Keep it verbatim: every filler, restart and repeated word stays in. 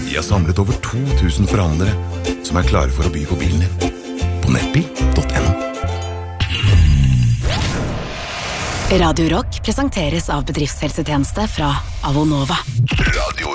Vi har samlet over to tusen forhandlere som er klare for å by på bilen din. På nettbil punktum no. Radio Rock presenteres av bedriftshelsetjeneste fra Avonova. Radio